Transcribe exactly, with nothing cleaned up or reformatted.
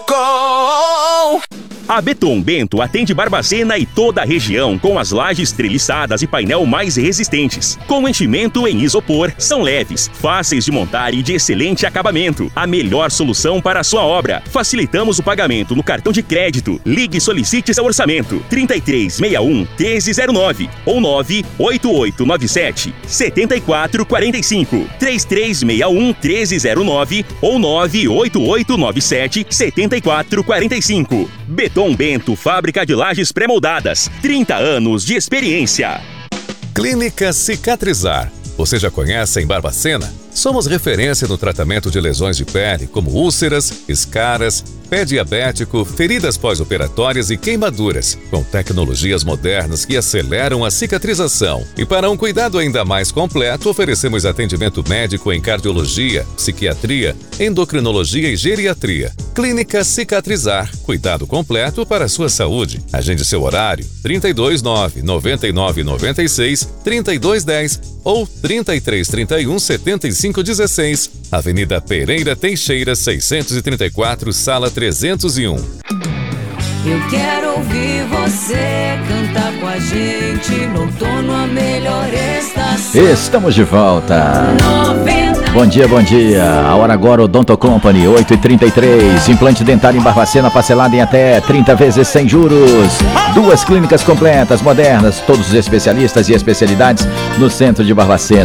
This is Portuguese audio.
com... A Beton Bento atende Barbacena e toda a região com as lajes treliçadas e painel mais resistentes. Com enchimento em isopor, são leves, fáceis de montar e de excelente acabamento. A melhor solução para a sua obra. Facilitamos o pagamento no cartão de crédito. Ligue e solicite seu orçamento. trinta e três sessenta e um, treze zero nove ou nove oito oito nove sete, sete quatro quatro cinco. três três seis um, treze zero nove ou nove oito oito nove sete, sete quatro quatro cinco. Beton Bento, fábrica de lajes pré-moldadas. trinta anos de experiência. Clínica Cicatrizar. Você já conhece em Barbacena? Somos referência no tratamento de lesões de pele, como úlceras, escaras, pé diabético, feridas pós-operatórias e queimaduras, com tecnologias modernas que aceleram a cicatrização. E para um cuidado ainda mais completo, oferecemos atendimento médico em cardiologia, psiquiatria, endocrinologia e geriatria. Clínica Cicatrizar. Cuidado completo para a sua saúde. Agende seu horário. trinta e dois, nove, noventa e nove, noventa e seis, trinta e dois, dez ou trinta e três, trinta e um, setenta e cinco, dezesseis. Avenida Pereira Teixeira, seiscentos e trinta e quatro, sala trezentos e um. Eu quero ouvir você cantar com a gente no outono, a melhor estação. Estamos de volta. noventa. Bom dia, bom dia. A hora agora, Odonto Company, oito e trinta e três. Implante dentário em Barbacena, parcelado em até trinta vezes sem juros. Duas clínicas completas, modernas, todos os especialistas e especialidades no centro de Barbacena.